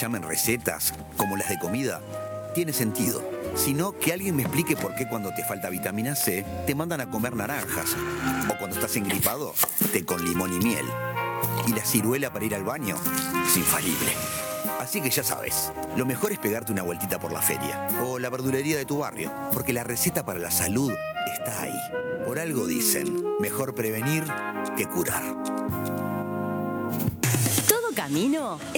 llamen recetas, como las de comida, tiene sentido. Sino que alguien me explique por qué cuando te falta vitamina C te mandan a comer naranjas. O cuando estás engripado, té con limón y miel. Y la ciruela para ir al baño es infalible. Así que ya sabes, lo mejor es pegarte una vueltita por la feria o la verdulería de tu barrio, porque la receta para la salud está ahí. Por algo dicen, mejor prevenir que curar. Todo camino